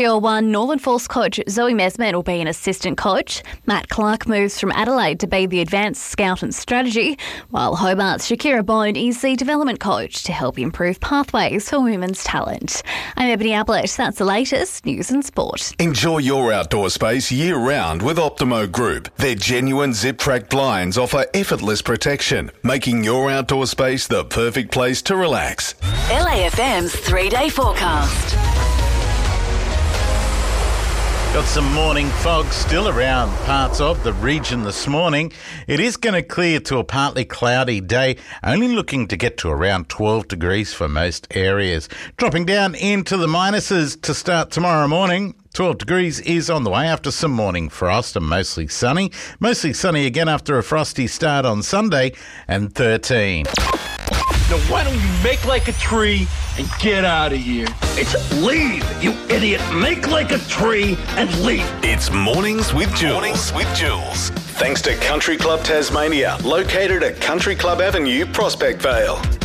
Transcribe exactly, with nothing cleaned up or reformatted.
Tier one Northern Force coach Zoe Mesman will be an assistant coach. Matt Clark moves from Adelaide to be the advanced scout and strategy, while Hobart's Shakira Bone is the development coach to help improve pathways for women's talent. I'm Ebony Ablett. That's the latest news and sport. Enjoy your outdoor space year-round with Optimo Group. Their genuine zip-track blinds offer effortless protection, making your outdoor space the perfect place to relax. L A F M's three-day forecast. Got some morning fog still around parts of the region this morning. It is going to clear to a partly cloudy day, only looking to get to around twelve degrees for most areas. Dropping down into the minuses to start tomorrow morning. twelve degrees is on the way after some morning frost and mostly sunny. Mostly sunny again after a frosty start on Sunday, and thirteen. Now why don't you make like a tree and get out of here? It's leave, you idiot. Make like a tree and leave. It's Mornings with Jules. Mornings with Jules. Thanks to Country Club Tasmania, located at Country Club Avenue, Prospect Vale.